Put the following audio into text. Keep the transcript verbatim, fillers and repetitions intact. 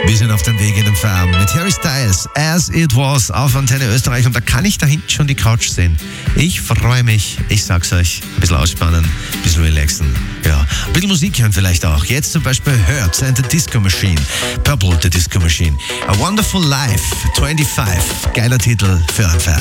Wir sind auf dem Weg in den Farm mit Harry Styles, As It Was, auf Antenne Österreich. Und da kann ich da hinten schon die Couch sehen. Ich freue mich, ich sag's euch, ein bisschen ausspannen, ein bisschen relaxen. Ja, ein bisschen Musik hören vielleicht auch. Jetzt zum Beispiel Hurts and the Disco Machine, Purple the Disco Machine, A Wonderful Life, fünfundzwanzig, geiler Titel für ein Farm.